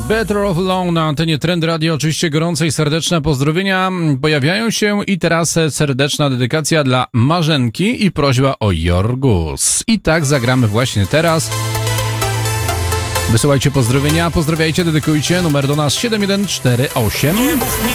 Better Off Alone na antenie Trend Radio. Oczywiście gorące i serdeczne pozdrowienia pojawiają się i teraz serdeczna dedykacja dla Marzenki i prośba o Jorgus. I tak zagramy właśnie teraz. Wysyłajcie pozdrowienia, pozdrawiajcie, dedykujcie. Numer do nas 7148.